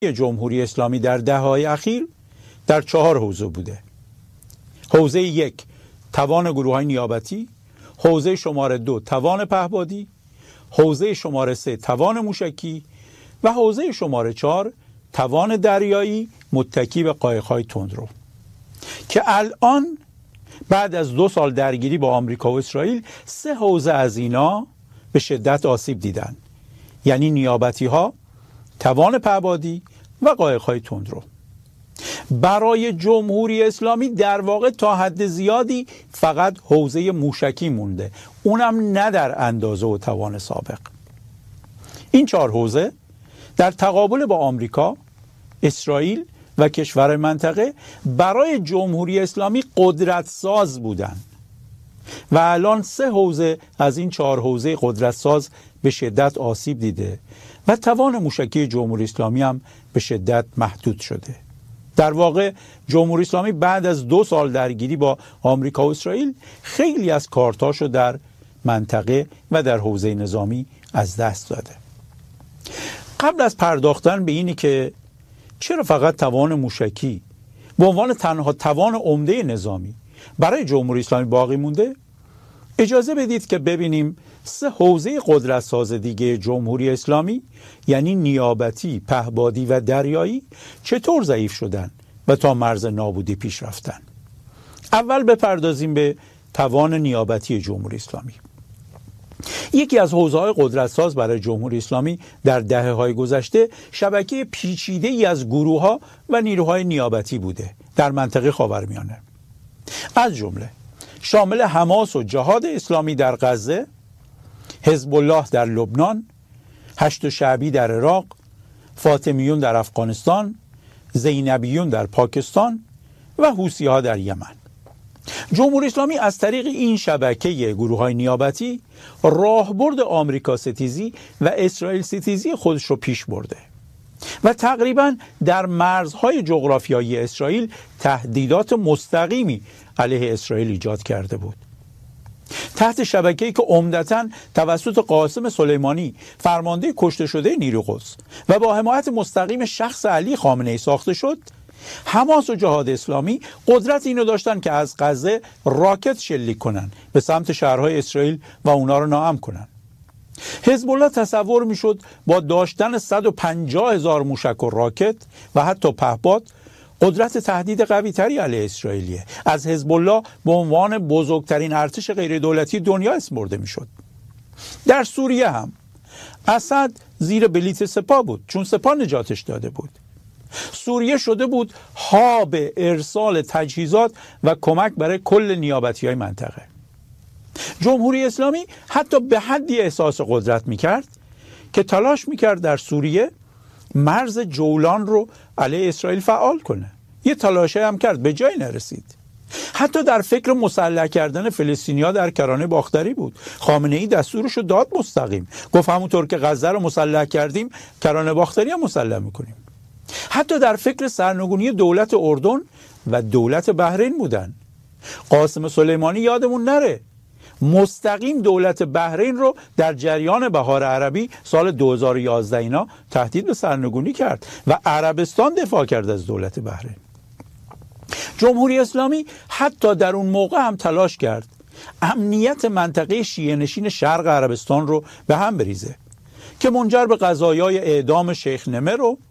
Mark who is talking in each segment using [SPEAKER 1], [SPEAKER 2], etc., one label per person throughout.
[SPEAKER 1] جمهوری اسلامی در دهه‌های اخیر در 4 حوزه بوده. حوزه 1 توان گروه‌های نیابتی، حوزه شماره 2 توان پهپادی، حوزه شماره 3 توان موشکی و حوزه شماره 4 توان دریایی متکی به قایق‌های تندرو که الان بعد از 2 سال درگیری با آمریکا و اسرائیل 3 حوزه از اینا به شدت آسیب دیدن، یعنی نیابتی ها، توان پهپادی و قایق‌های تندرو. برای جمهوری اسلامی در واقع تا حد زیادی فقط حوزه موشکی مونده، اونم نه در اندازه و توان سابق. این 4 حوزه در تقابل با آمریکا، اسرائیل و کشور منطقه برای جمهوری اسلامی قدرت ساز بودن و الان 3 حوزه از این 4 حوزه قدرت ساز به شدت آسیب دیده و توان موشکی جمهوری اسلامی هم به شدت محدود شده. در واقع جمهوری اسلامی بعد از 2 سال درگیری با آمریکا و اسرائیل خیلی از کارتاشو در منطقه و در حوزه نظامی از دست داده. قبل از پرداختن به اینی که چرا فقط توان موشکی به عنوان تنها توان عمده نظامی برای جمهوری اسلامی باقی مونده، اجازه بدید که ببینیم 3 حوزه قدرت ساز دیگه جمهوری اسلامی یعنی نیابتی، پهپادی و دریایی چطور ضعیف شدن و تا مرز نابودی پیش رفتن. اول بپردازیم به توان نیابتی جمهوری اسلامی. یکی از حوزه‌های قدرت‌ساز برای جمهوری اسلامی در دهه‌های گذشته شبکه پیچیده‌ای از گروه‌ها و نیروهای نیابتی بوده در منطقه خاورمیانه، از جمله شامل حماس و جهاد اسلامی در غزه، حزب الله در لبنان، هشت شعبی در عراق، فاطمیون در افغانستان، زینبیون در پاکستان و حوثی‌ها در یمن. جمهوری اسلامی از طریق این شبکه گروه‌های نیابتی راهبرد آمریکا ستیزی و اسرائیل ستیزی خودش رو پیش برده و تقریباً در مرزهای جغرافیایی اسرائیل تهدیدات مستقیمی علیه اسرائیل ایجاد کرده بود. تحت شبکه‌ای که عمدتاً توسط قاسم سلیمانی فرمانده کشته شده نیروی قدس و با حمایت مستقیم شخص علی خامنه‌ای ساخته شد، حماس و جهاد اسلامی قدرت اینو داشتن که از غزه راکت شلیک کنن به سمت شهرهای اسرائیل و اونا رو ناامن کنن. حزب الله تصور میشد با داشتن 150,000 موشک و راکت و حتی پهپاد قدرت تهدید قوی تری علیه اسرائیلیه. از حزب الله به عنوان بزرگترین ارتش غیر دولتی دنیا اسم برده میشد. در سوریه هم اسد زیر بلیت سپاه بود چون سپاه نجاتش داده بود. سوریه شده بود هاب ارسال تجهیزات و کمک برای کل نیابتی‌های منطقه. جمهوری اسلامی حتی به حدی احساس قدرت میکرد که تلاش میکرد در سوریه مرز جولان رو علیه اسرائیل فعال کنه. یه تلاشه هم کرد، به جایی نرسید. حتی در فکر مسلح کردن فلسطینی‌ها در کرانه باختری بود. خامنه‌ای دستورش رو داد مستقیم، گفت همونطور که غزه رو مسلح کردیم کرانه باختری هم مسلح میکنیم. حتی در فکر سرنگونی دولت اردن و دولت بحرین بودن. قاسم سلیمانی یادمون نره مستقیم دولت بحرین رو در جریان بهار عربی سال 2011 اینا تهدید به سرنگونی کرد و عربستان دفاع کرد از دولت بحرین. جمهوری اسلامی حتی در اون موقع هم تلاش کرد امنیت منطقه شیعه نشین شرق عربستان رو به هم بریزه که منجر به قضایای اعدام شیخ نمر و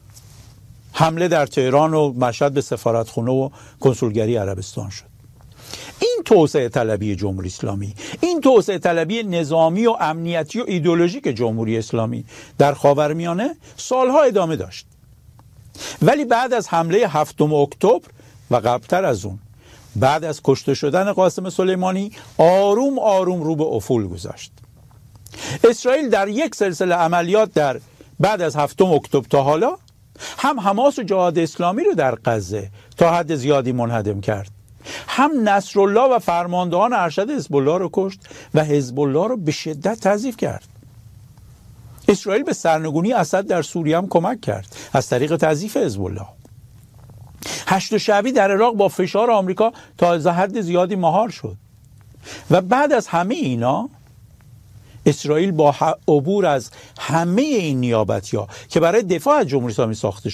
[SPEAKER 1] حمله در تهران و مشهد به سفارتخونه و کنسولگری عربستان شد. این توسعه طلبی جمهوری اسلامی، این توسعه طلبی نظامی و امنیتی و ایدئولوژیک جمهوری اسلامی در خاورمیانه سالها ادامه داشت. ولی بعد از حمله 7 اکتبر و قبلتر از اون، بعد از کشته شدن قاسم سلیمانی، آروم آروم رو به افول گذاشت. اسرائیل در یک سلسله عملیات در بعد از 7 اکتبر تا حالا هم حماس و جهاد اسلامی رو در غزه تا حد زیادی منهدم کرد، هم نصرالله و فرماندهان ارشد حزب الله رو کشت و حزب الله رو به شدت تضعیف کرد. اسرائیل به سرنگونی اسد در سوریه هم کمک کرد از طریق تضعیف حزب الله. هشت شعبی در عراق با فشار آمریکا تا حد زیادی مهار شد و بعد از همه اینا اسرائیل با عبور از همه این نیابتی‌ها که برای دفاع از جمهوری اسلامی ساخته